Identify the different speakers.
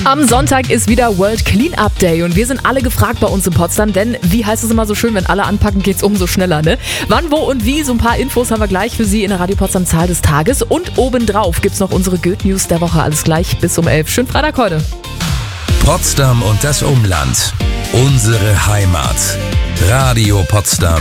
Speaker 1: Am Sonntag ist wieder World Clean-Up Day und wir sind alle gefragt bei uns in Potsdam, denn wie heißt es immer so schön, wenn alle anpacken, geht's umso schneller, ne? Wann, wo und wie, so ein paar Infos haben wir gleich für Sie in der Radio Potsdam Zahl des Tages und obendrauf gibt's noch unsere Good News der Woche, alles gleich bis um 11. Schönen Freitag heute.
Speaker 2: Potsdam und das Umland. Unsere Heimat. Radio Potsdam.